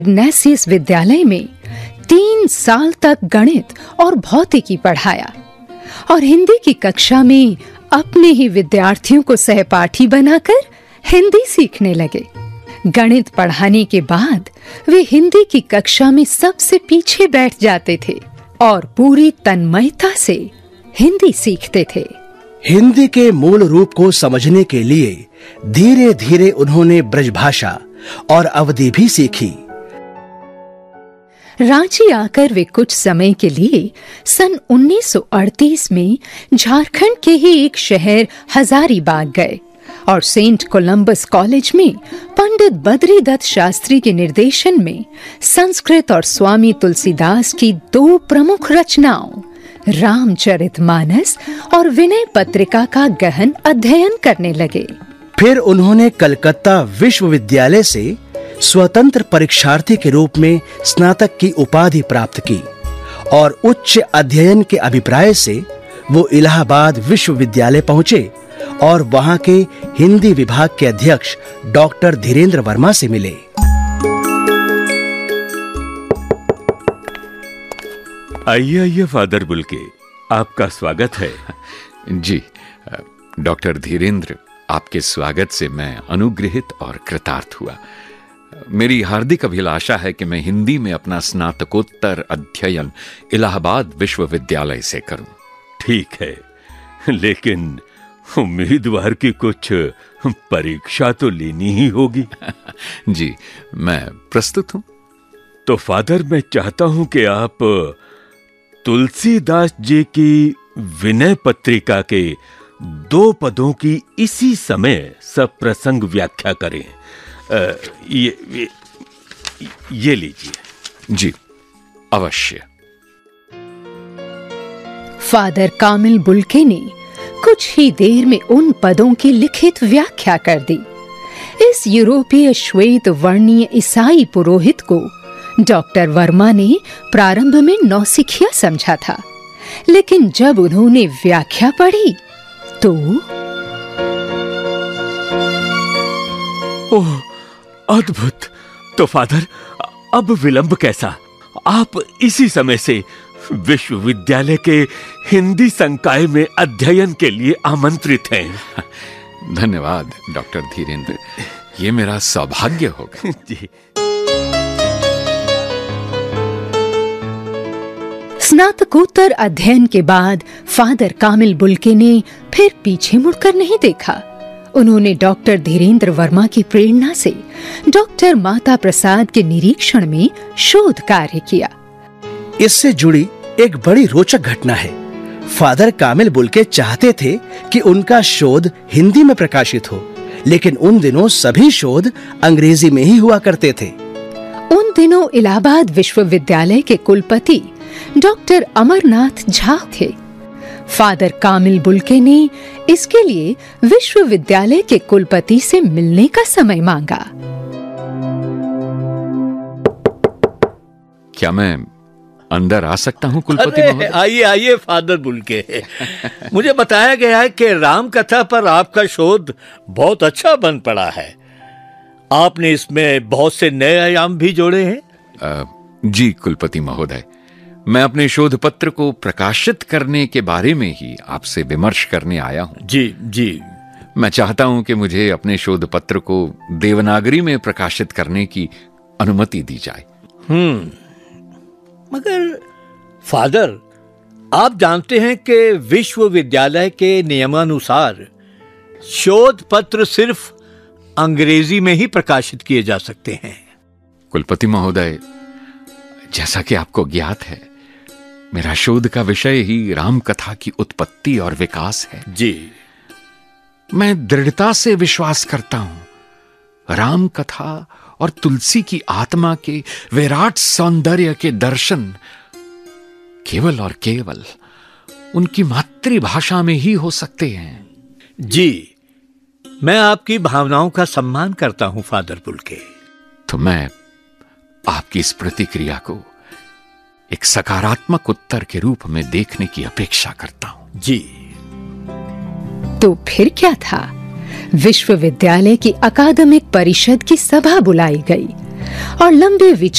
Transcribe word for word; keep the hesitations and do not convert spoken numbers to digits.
इग्नासियस विद्यालय में तीन साल तक गणित और भौतिकी पढ़ाया और हिंदी की कक्षा में अपने ही विद्यार्थियों को सहपाठी बनाकर हिंदी सीखने लगे। गणित पढ़ाने के बाद वे हिंदी की कक्षा में सबसे पीछे बैठ जाते थे और पूरी तन्मयता से हिंदी सीखते थे। हिंदी के मूल रूप को समझने के लिए धीरे धीरे उन्होंने ब्रजभाषा और अवधी भी सीखी। रांची आकर वे कुछ समय के लिए सन उन्नीस सौ अड़तीस में झारखंड के ही एक शहर हजारीबाग गए और सेंट कोलंबस कॉलेज में पंडित बद्रीदत्त शास्त्री के निर्देशन में संस्कृत और स्वामी तुलसीदास की दो प्रमुख रचनाओं रामचरितमानस और विनय पत्रिका का गहन अध्ययन करने लगे। फिर उन्होंने कलकत्ता विश्वविद्यालय से स्वतंत्र परीक्षार्थी के रूप में स्नातक की उपाधि प्राप्त की और उच्च अध्ययन के अभिप्राय से वो इलाहाबाद विश्वविद्यालय पहुंचे और वहां के हिंदी विभाग के अध्यक्ष डॉक्टर धीरेन्द्र वर्मा से मिले। आइए आइए फादर बुल्के, आपका स्वागत है। जी डॉक्टर धीरेन्द्र, आपके स्वागत से मैं अनुग्रहित और कृतार्थ हुआ। मेरी हार्दिक अभिलाषा है कि मैं हिंदी में अपना स्नातकोत्तर अध्ययन इलाहाबाद विश्वविद्यालय से करूं। ठीक है, लेकिन उम्मीदवार की कुछ परीक्षा तो लेनी ही होगी। जी, मैं प्रस्तुत हूं। तो फादर, मैं चाहता हूं कि आप तुलसीदास जी की विनय पत्रिका के दो पदों की इसी समय सब प्रसंग व्याख्या करें। आ, ये, ये ये लीजिए। जी अवश्य। फादर कामिल बुल्के ने कुछ ही देर में उन पदों की लिखित व्याख्या कर दी। इस यूरोपीय श्वेत वर्णीय ईसाई पुरोहित को डॉक्टर वर्मा ने प्रारंभ में नौसिखिया समझा था, लेकिन जब उन्होंने व्याख्या पढ़ी तो ओह, अद्भुत! तो फादर, अब विलंब कैसा? आप इसी समय से विश्वविद्यालय के हिंदी संकाय में अध्ययन के लिए आमंत्रित हैं। धन्यवाद डॉक्टर धीरेन्द्र, ये मेरा सौभाग्य होगा। जी। स्नातकोत्तर अध्ययन के बाद फादर कामिल बुल्के ने फिर पीछे मुड़कर नहीं देखा। उन्होंने डॉक्टर धीरेन्द्र वर्मा की प्रेरणा से डॉक्टर माता प्रसाद के निरीक्षण में शोध कार्य किया। इससे जुड़ी एक बड़ी रोचक घटना है। फादर कामिल बुल्के चाहते थे कि उनका शोध हिंदी में प्रकाशित हो, लेकिन उन दिनों सभी शोध अंग्रेजी में ही हुआ करते थे। उन दिनों इलाहाबाद विश्वविद्यालय के कुलपति डॉक्टर अमरनाथ झा थे। फादर कामिल बुल्के ने इसके लिए विश्वविद्यालय के कुलपति से मिलने का समय मांगा। क्या मैं अंदर आ सकता हूं कुलपति महोदय? आइए आइए फादर बुल्के। मुझे बताया गया है कि राम कथा पर आपका शोध बहुत अच्छा बन पड़ा है। आपने इसमें बहुत से नए आयाम भी जोड़े हैं। आ, जी कुलपति महोदय, मैं अपने शोध पत्र को प्रकाशित करने के बारे में ही आपसे विमर्श करने आया हूं। जी जी। मैं चाहता हूं कि मुझे अपने शोध पत्र को देवनागरी में प्रकाशित करने की अनुमति दी जाए। हम्म मगर फादर, आप जानते हैं कि विश्वविद्यालय के नियमानुसार शोध पत्र सिर्फ अंग्रेजी में ही प्रकाशित किए जा सकते हैं। कुलपति महोदय, जैसा कि आपको ज्ञात है, मेरा शोध का विषय ही राम कथा की उत्पत्ति और विकास है। जी। मैं दृढ़ता से विश्वास करता हूं राम कथा और तुलसी की आत्मा के विराट सौंदर्य के दर्शन केवल और केवल उनकी मातृभाषा में ही हो सकते हैं। जी, मैं आपकी भावनाओं का सम्मान करता हूं फादर बुल्के। तो मैं आपकी इस प्रतिक्रिया को एक सकारात्मक उत्तर के रूप में देखने की अपेक्षा करता हूं। जी। तो फिर क्या था? विश्वविद्यालय की अकादमिक परिषद की सभा बुलाई गई और लंबे